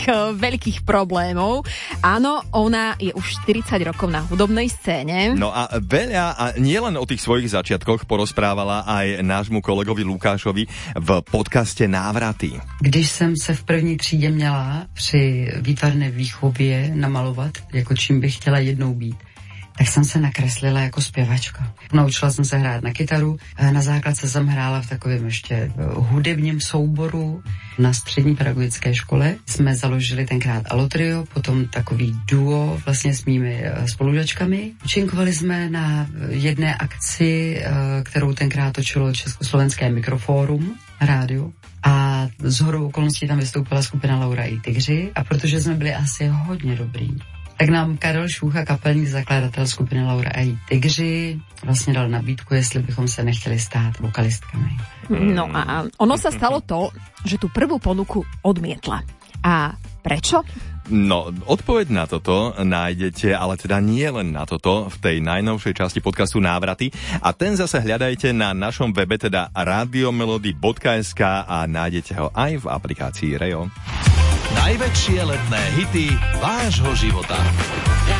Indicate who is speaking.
Speaker 1: veľkých problémov. Áno, ona je už 40 rokov na hudobnej scéne.
Speaker 2: No a veľa, a nielen o tých svojich začiatkoch porozprávala aj nášmu kolegovi Lukášovi v podcaste Návraty.
Speaker 3: Když jsem se v první třídě měla při výtvarné výchově namalovat, jako čím bych chtěla jednou být, tak jsem se nakreslila jako zpěvačka. Naučila jsem se hrát na kytaru. Na základce jsem hrála v takovém ještě hudebním souboru. Na střední pedagogické škole jsme založili tenkrát Alotrio, potom takový duo vlastně s mými spolužačkami. Účinkovali jsme na jedné akci, kterou tenkrát točilo Československé mikrofórum rádio. A shodou okolností tam vystoupila skupina Laura i Tygři. A protože jsme byli asi hodně dobrý, tak nám Karel Šúcha, kapelník, zakladatel skupiny Laura a Tygři, vlastně dal nabídku, jestli bychom se nechtěli stát vokalistkami.
Speaker 1: No a ono sa stalo to, že tú prvú ponuku odmietla. A prečo?
Speaker 2: No, odpoveď na toto nájdete, ale teda nie len na toto, v tej najnovšej časti podcastu Návraty. A ten zase hľadajte na našom webe, teda radiomelody.sk, a nájdete ho aj v aplikácii Reo.
Speaker 4: Najväčšie letné hity vášho života.